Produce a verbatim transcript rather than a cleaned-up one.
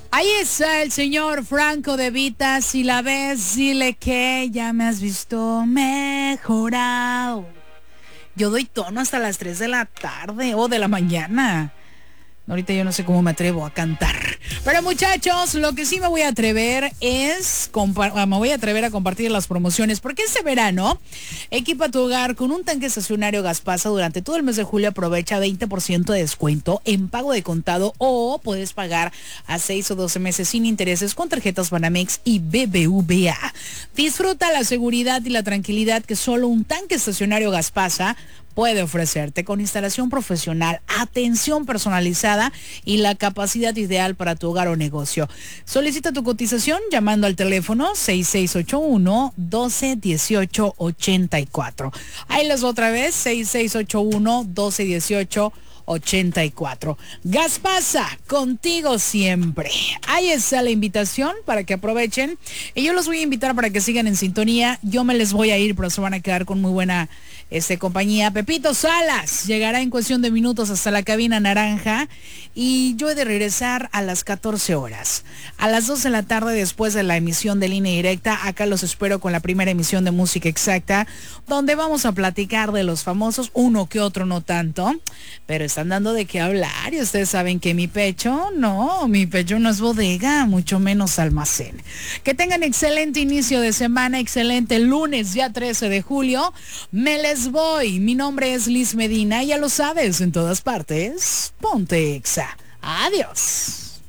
Ahí está el señor Franco De Vita. Si la ves, dile que ya me has visto mejorado. Yo doy tono hasta las tres de la tarde o de la mañana. Ahorita yo no sé cómo me atrevo a cantar. Pero muchachos, lo que sí me voy a atrever es, me voy a atrever a compartir las promociones, porque este verano, equipa tu hogar con un tanque estacionario Gaspasa. Durante todo el mes de julio aprovecha veinte por ciento de descuento en pago de contado, o puedes pagar a seis o doce meses sin intereses con tarjetas Banamex y B B V A. Disfruta la seguridad y la tranquilidad que solo un tanque estacionario Gaspasa puede ofrecerte, con instalación profesional, atención personalizada y la capacidad ideal para tu hogar o negocio. Solicita tu cotización llamando al teléfono seis seis ocho uno, uno dos uno ocho, ocho cuatro. Ahí les voy otra vez, seis seis ocho uno, uno dos uno ocho, ochenta y cuatro. Gaspasa, contigo siempre. Ahí está la invitación para que aprovechen. Y yo los voy a invitar para que sigan en sintonía. Yo me les voy a ir, pero se van a quedar con muy buena este, compañía. Pepito Salas llegará en cuestión de minutos hasta la cabina naranja. Y yo he de regresar a las catorce horas. A las dos de la tarde, después de la emisión de Línea Directa, acá los espero con la primera emisión de Música Exacta, donde vamos a platicar de los famosos, uno que otro no tanto, pero están dando de qué hablar. Y ustedes saben que mi pecho, no, mi pecho no es bodega, mucho menos almacén. Que tengan excelente inicio de semana, excelente lunes, ya trece de julio. Me les voy. Mi nombre es Liz Medina, ya lo sabes, en todas partes, ponte Exa. Adiós.